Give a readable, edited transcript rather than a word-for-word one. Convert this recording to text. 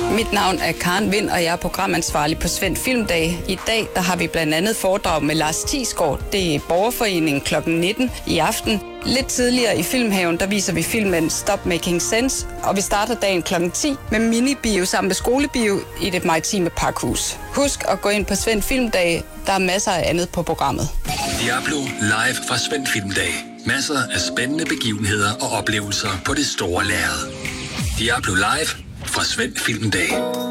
Mit navn er Karen Vind, og jeg er programansvarlig på Svend Filmdag. I dag der har vi blandt andet foredrag med Lars Thiesgaard. Det er Borgerforeningen kl. 19 i aften. Lidt tidligere i Filmhaven, der viser vi filmen Stop Making Sense, og vi starter dagen kl. 10 med minibio sammen med skolebio i det maritime pakhus. Husk at gå ind på Svend Filmdag. Der er masser af andet på programmet. Diablo live fra Svend Filmdag. Masser af spændende begivenheder og oplevelser på det store lærred. Diablo live fra Svend Filmdag.